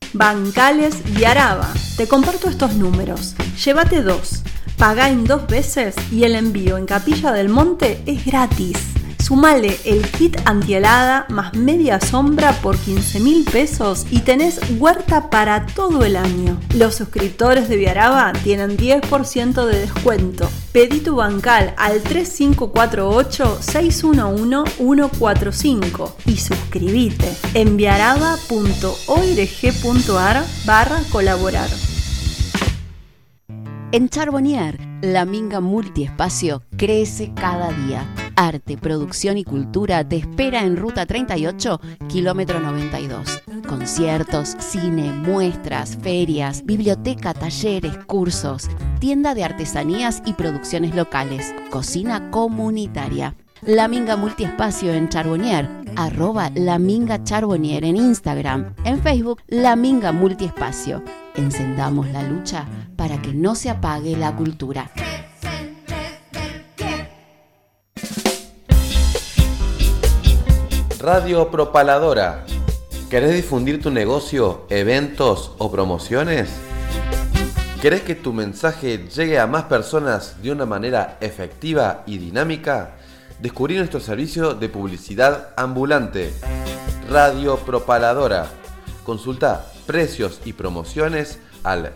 Bancales Viaraba. Te comparto estos números. Llévate 2. Pagá en 2 veces y el envío en Capilla del Monte es gratis. Sumale el kit antihelada más media sombra por 15.000 pesos y tenés huerta para todo el año. Los suscriptores de Viaraba tienen 10% de descuento. Pedí tu bancal al 3548-611-145 y suscríbete en viaraba.org.ar/colaborar. En Charbonnier, la minga multiespacio crece cada día. Arte, producción y cultura te espera en Ruta 38, kilómetro 92. Conciertos, cine, muestras, ferias, biblioteca, talleres, cursos, tienda de artesanías y producciones locales, cocina comunitaria. La Minga Multiespacio en Charbonnier, @La Minga Charbonnier en Instagram, en Facebook La Minga Multiespacio. Encendamos la lucha para que no se apague la cultura. Radio Propaladora. ¿Querés difundir tu negocio, eventos o promociones? ¿Querés que tu mensaje llegue a más personas de una manera efectiva y dinámica? Descubrí nuestro servicio de publicidad ambulante, Radio Propaladora. Consulta precios y promociones al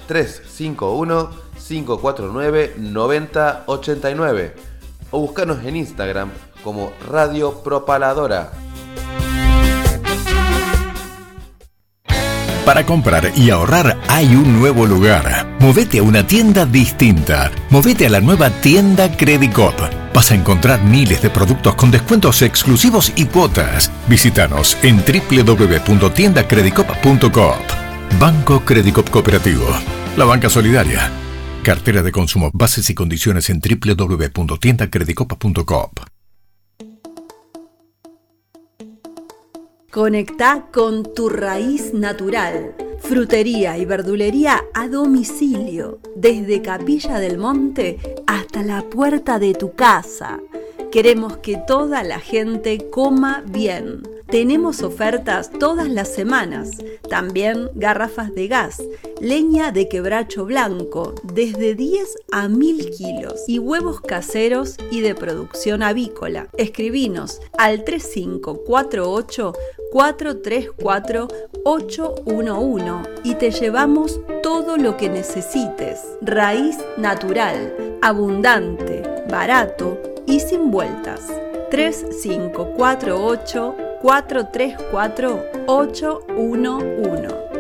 351-549-9089 o búscanos en Instagram como Radio Propaladora. Para comprar y ahorrar hay un nuevo lugar. Movete a una tienda distinta. Movete a la nueva tienda Credicop. Vas a encontrar miles de productos con descuentos exclusivos y cuotas. Visítanos en www.tiendacredicop.coop. Banco Credicop Cooperativo. La banca solidaria. Cartera de consumo. Bases y condiciones en www.tiendacredicop.coop. Conectá con tu raíz natural. Frutería y verdulería a domicilio, desde Capilla del Monte hasta la puerta de tu casa. Queremos que toda la gente coma bien. Tenemos ofertas todas las semanas. También garrafas de gas, leña de quebracho blanco, desde 10 a 1.000 kilos y huevos caseros y de producción avícola. Escribinos al 3548-434-811 y te llevamos todo lo que necesites. Raíz natural, abundante, barato y sin vueltas. 3548-434-811.